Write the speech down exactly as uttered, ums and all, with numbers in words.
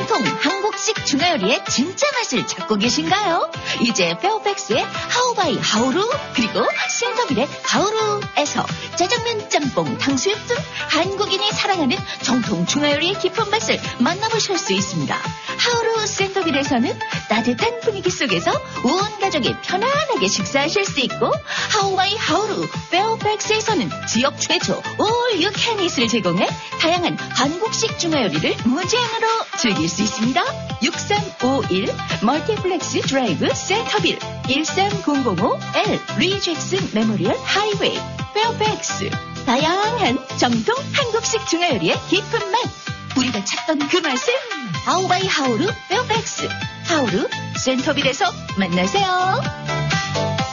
정통 한국식 중화요리의 진짜 맛을 찾고 계신가요? 이제 페어팩스의 하우바이 하우루 그리고 센터빌의 하우루에서 짜장면, 짬뽕, 탕수육 등 한국인이 사랑하는 정통 중화요리의 깊은 맛을 만나보실 수 있습니다. 하우루 센터빌에서는 따뜻한 분위기 속에서 온 가족이 편안하게 식사하실 수 있고, 하우바이 하우루 페어팩스에서는 지역 최초 올 유 캔 잇을 제공해 다양한 한국식 중화요리를 무제한으로 즐길 수 있습니다. 육삼오일 멀티플렉스 드라이브 센터빌 일삼공공오 엘 리잭슨 메모리얼 하이웨이 페어팩스. 다양한 정통 한국식 중화요리의 깊은 맛, 우리가 찾던 그 맛을 하우바이 하우루 페어팩스 하우루 센터빌에서 만나세요.